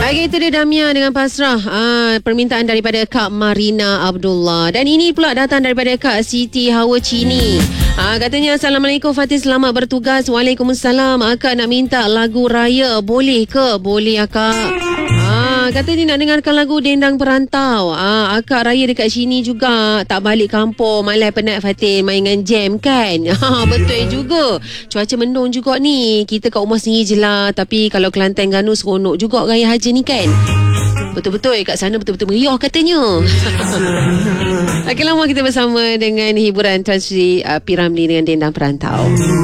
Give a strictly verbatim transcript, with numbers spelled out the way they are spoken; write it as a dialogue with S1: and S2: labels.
S1: Baik, itu dia Damia dengan Pasrah. Ah, permintaan daripada Kak Marina Abdullah. Dan ini pula datang daripada Kak Siti Hawa Cini. Ah, katanya, Assalamualaikum Fatih, selamat bertugas. Waalaikumsalam. Akak nak minta lagu raya. Boleh ke? Boleh akak. Ah, katanya nak dengarkan lagu Dendang Perantau. Ah, akak raya dekat sini juga. Tak balik kampung. Malah penat Fatih main dengan jam kan. Ah, betul juga. Cuaca mendung juga ni. Kita kat rumah sendiri je lah. Tapi kalau Kelantan Ganu seronok juga raya haji ni kan. Betul-betul kat sana betul-betul meriah katanya. Okey, lama kita bersama dengan hiburan Tan Sri uh, P. Ramlee dengan Dendang Perantau.